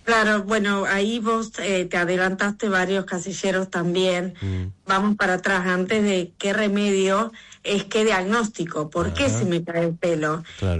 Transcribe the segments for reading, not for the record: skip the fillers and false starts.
Claro, bueno, ahí vos te adelantaste varios casilleros también. Vamos para atrás, antes de qué remedio es qué diagnóstico, por qué se me cae el pelo. Claro.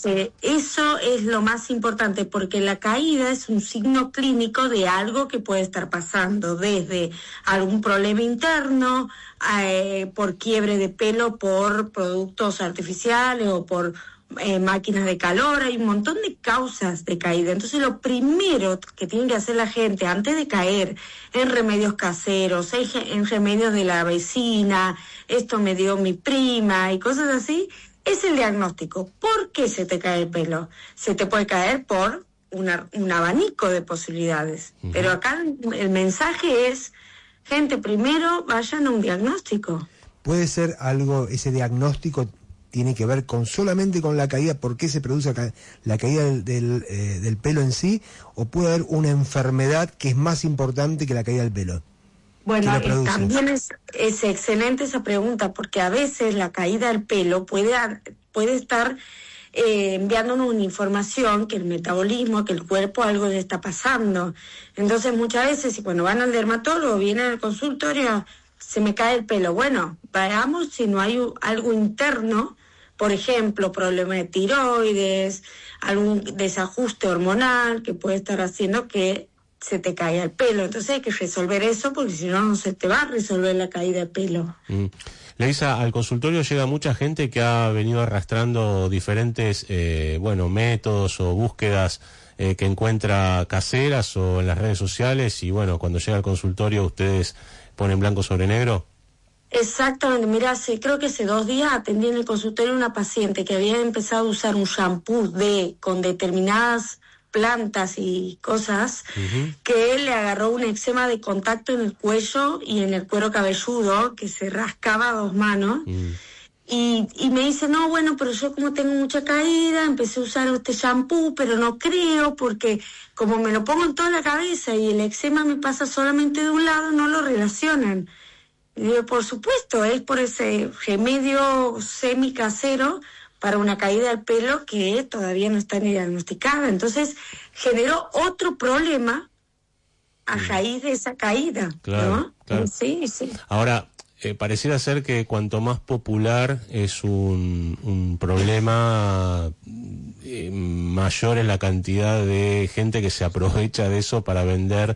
Eso es lo más importante, porque la caída es un signo clínico de algo que puede estar pasando, desde algún problema interno, por quiebre de pelo, por productos artificiales o por máquinas de calor. Hay un montón de causas de caída. Entonces lo primero que tiene que hacer la gente antes de caer en remedios caseros, en remedios de la vecina, esto me dio mi prima y cosas así, es el diagnóstico. ¿Por qué se te cae el pelo? Se te puede caer por un abanico de posibilidades. Pero acá el mensaje es, gente, primero vayan a un diagnóstico. ¿Puede ser algo, ese diagnóstico tiene que ver solamente con la caída, por qué se produce la caída del pelo en sí, o puede haber una enfermedad que es más importante que la caída del pelo? Bueno, también es excelente esa pregunta, porque a veces la caída del pelo puede estar enviándonos una información que el metabolismo, que el cuerpo algo le está pasando. Entonces muchas veces, y cuando van al dermatólogo, vienen al consultorio, se me cae el pelo. Bueno, veamos si no hay algo interno, por ejemplo, problema de tiroides, algún desajuste hormonal que puede estar haciendo que se te caiga el pelo. Entonces hay que resolver eso, porque si no, no se te va a resolver la caída del pelo. Leisa, al consultorio llega mucha gente que ha venido arrastrando diferentes métodos o búsquedas que encuentra caseras o en las redes sociales, y bueno, cuando llega al consultorio ustedes ponen blanco sobre negro. Exactamente, mira, creo que hace 2 días atendí en el consultorio a una paciente que había empezado a usar un shampoo con determinadas plantas y cosas, que le agarró un eczema de contacto en el cuello y en el cuero cabelludo, que se rascaba a 2 manos. Y me dice, no, bueno, pero yo como tengo mucha caída, empecé a usar este shampoo, pero no creo, porque como me lo pongo en toda la cabeza y el eczema me pasa solamente de un lado, no lo relacionan. Y digo, por supuesto, es por ese remedio semicasero para una caída del pelo que todavía no está ni diagnosticada. Entonces generó otro problema a raíz de esa caída, claro, ¿no? Claro. Sí. Ahora, pareciera ser que cuanto más popular es un problema, mayor es la cantidad de gente que se aprovecha de eso para vender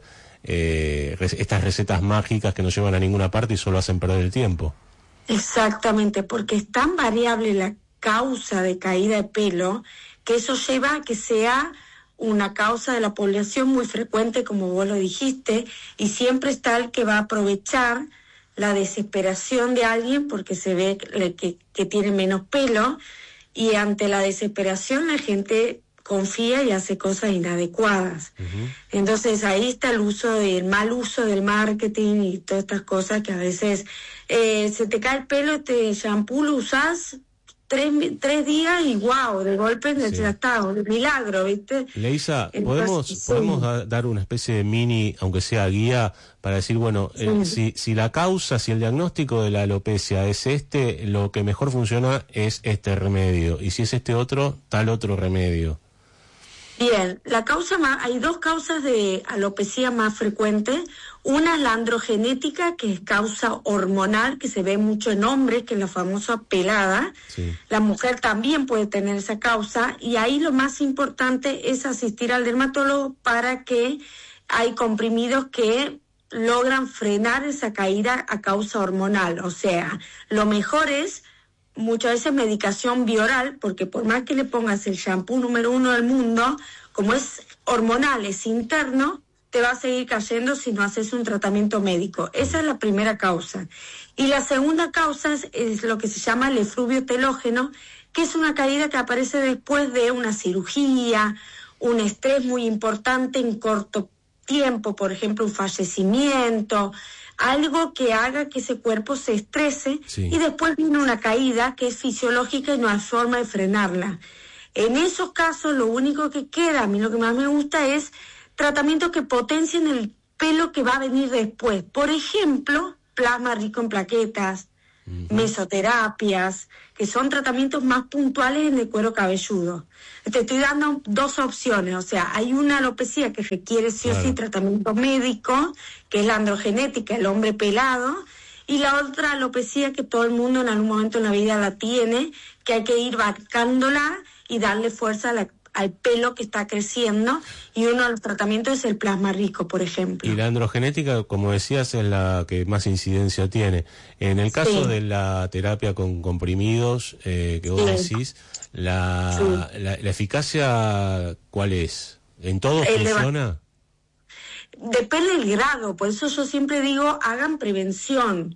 estas recetas mágicas que no llevan a ninguna parte y solo hacen perder el tiempo. Exactamente, porque es tan variable la causa de caída de pelo que eso lleva a que sea una causa de la población muy frecuente, como vos lo dijiste, y siempre está el que va a aprovechar la desesperación de alguien porque se ve que tiene menos pelo, y ante la desesperación la gente confía y hace cosas inadecuadas. Entonces ahí está el mal uso del marketing y todas estas cosas que a veces se te cae el pelo, este shampoo lo usás 3 días y wow, de golpe ya está, un milagro, ¿viste? Leisa, ¿podemos dar una especie de mini, aunque sea guía, para decir, bueno, si la causa, si el diagnóstico de la alopecia es lo que mejor funciona es este remedio, y si es este otro, tal otro remedio? Bien, hay 2 causas de alopecia más frecuentes. Una es la androgenética, que es causa hormonal, que se ve mucho en hombres, que es la famosa pelada. La mujer también puede tener esa causa, y ahí lo más importante es asistir al dermatólogo para que hay comprimidos que logran frenar esa caída a causa hormonal. O sea, lo mejor es muchas veces medicación bioral, porque por más que le pongas el shampoo número 1 del mundo, como es hormonal, es interno, te va a seguir cayendo si no haces un tratamiento médico. Esa es la primera causa. Y la segunda causa es lo que se llama el efluvio telógeno, que es una caída que aparece después de una cirugía, un estrés muy importante en corto tiempo, por ejemplo, un fallecimiento, algo que haga que ese cuerpo se estrese, y después viene una caída que es fisiológica y no hay forma de frenarla. En esos casos lo único que queda, a mí lo que más me gusta es tratamientos que potencien el pelo que va a venir después. Por ejemplo, plasma rico en plaquetas, mesoterapias, que son tratamientos más puntuales en el cuero cabelludo. Te estoy dando 2 opciones, o sea, hay una alopecia que requiere sí o sí tratamiento médico, que es la androgenética, el hombre pelado, y la otra alopecia que todo el mundo en algún momento en la vida la tiene, que hay que ir marcándola y darle fuerza al pelo que está creciendo, y uno de los tratamientos es el plasma rico, por ejemplo. Y la androgenética, como decías, es la que más incidencia tiene. En el caso de la terapia con comprimidos, que vos decís, la eficacia, ¿cuál es? ¿En todo funciona? Depende del grado, por eso yo siempre digo, hagan prevención.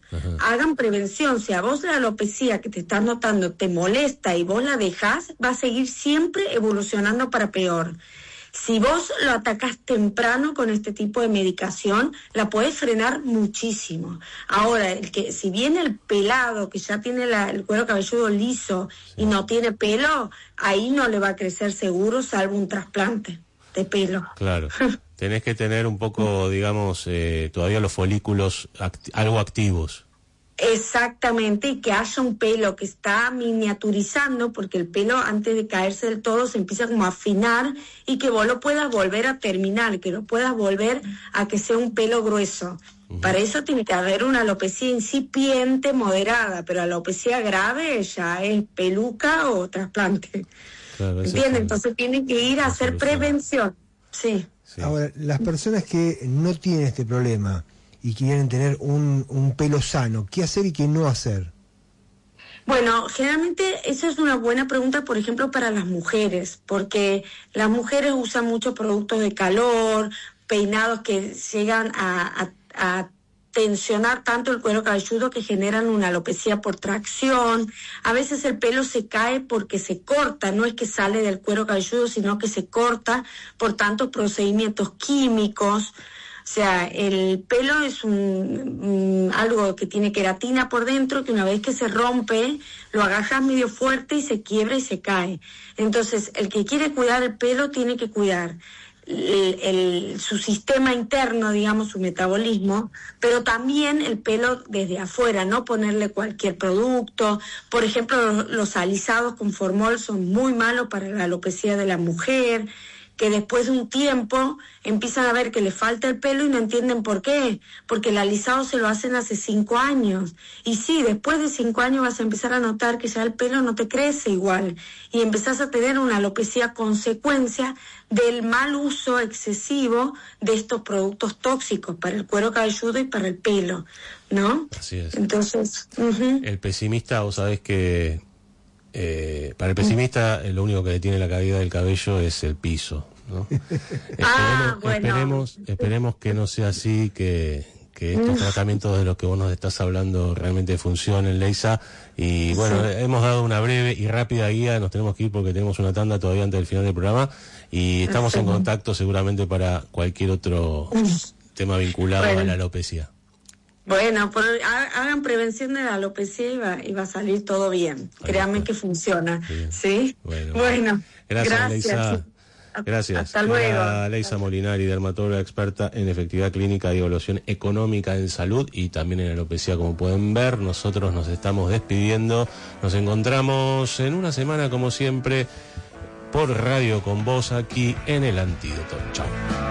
Si a vos la alopecia que te estás notando te molesta y vos la dejás, va a seguir siempre evolucionando para peor. Si vos lo atacás temprano con este tipo de medicación, la podés frenar muchísimo. Ahora, si viene el pelado, que ya tiene el cuero cabelludo liso y no tiene pelo, ahí no le va a crecer seguro, salvo un trasplante de pelo. Claro. Tenés que tener un poco, digamos, todavía los folículos algo activos. Exactamente, y que haya un pelo que está miniaturizando, porque el pelo antes de caerse del todo se empieza como a afinar, y que vos lo puedas volver a terminar, que lo puedas volver a que sea un pelo grueso. Para eso tiene que haber una alopecia incipiente, moderada, pero alopecia grave ya es peluca o trasplante. Claro, ¿entiendes? Entonces tienen que ir a hacer prevención. Sí. Ahora, las personas que no tienen este problema y quieren tener un pelo sano, ¿qué hacer y qué no hacer? Bueno, generalmente esa es una buena pregunta, por ejemplo, para las mujeres, porque las mujeres usan muchos productos de calor, peinados que llegan a tensionar tanto el cuero cabelludo que generan una alopecia por tracción. A veces el pelo se cae porque se corta, no es que sale del cuero cabelludo, sino que se corta por tantos procedimientos químicos. O sea, el pelo es algo que tiene queratina por dentro, que una vez que se rompe, lo agarras medio fuerte y se quiebra y se cae. Entonces, el que quiere cuidar el pelo tiene que cuidar su sistema interno, digamos, su metabolismo, pero también el pelo desde afuera, no ponerle cualquier producto. Por ejemplo, los alisados con formol son muy malos para la alopecia de la mujer, que después de un tiempo empiezan a ver que le falta el pelo y no entienden por qué, porque el alisado se lo hacen hace 5 años. Y sí, después de 5 años vas a empezar a notar que ya el pelo no te crece igual, y empezás a tener una alopecia consecuencia del mal uso excesivo de estos productos tóxicos para el cuero cabelludo y para el pelo, ¿no? Así es. Entonces, el pesimista, vos sabés que para el pesimista lo único que detiene la caída del cabello es el piso, ¿no? Esperemos que no sea así, que estos tratamientos de los que vos nos estás hablando realmente funcionen, Leisa. Y bueno, hemos dado una breve y rápida guía, nos tenemos que ir porque tenemos una tanda todavía antes del final del programa, y estamos en contacto seguramente para cualquier otro tema vinculado a la alopecia. Bueno, hagan prevención de la alopecia y va a salir todo bien. Créanme que funciona. Bien. ¿Sí? Bueno. Gracias. Leisa. Gracias. Hasta luego. Leisa Molinari, dermatóloga experta en efectividad clínica y evaluación económica en salud y también en alopecia, como pueden ver. Nosotros nos estamos despidiendo. Nos encontramos en una semana, como siempre, por Radio con Vos, aquí en El Antídoto. Chao.